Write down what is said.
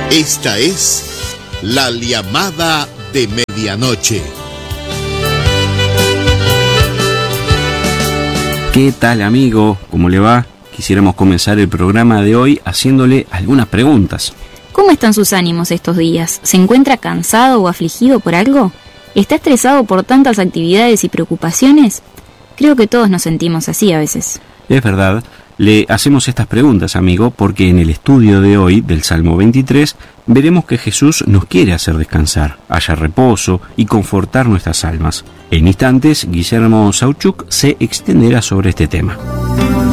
Esta es la llamada de medianoche. ¿Qué tal, amigo? ¿Cómo le va? Quisiéramos comenzar el programa de hoy haciéndole algunas preguntas. ¿Cómo están sus ánimos estos días? ¿Se encuentra cansado o afligido por algo? ¿Está estresado por tantas actividades y preocupaciones? Creo que todos nos sentimos así a veces. Es verdad. Le hacemos estas preguntas, amigo, porque en el estudio de hoy del Salmo 23 veremos que Jesús nos quiere hacer descansar, haya reposo y confortar nuestras almas. En instantes, Guillermo Sauchuk se extenderá sobre este tema.